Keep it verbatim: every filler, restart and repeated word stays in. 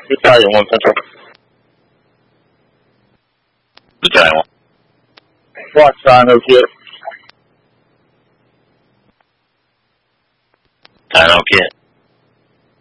Italia, one Central. Lieutenant one. Foxtrot, no kid. I don't get.